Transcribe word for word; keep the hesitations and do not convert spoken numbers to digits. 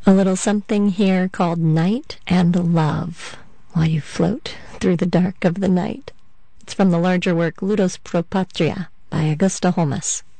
A little something here called Night and Love, while you float through the dark of the night. It's from the larger work Ludus pro Patria by Augusta Holmes.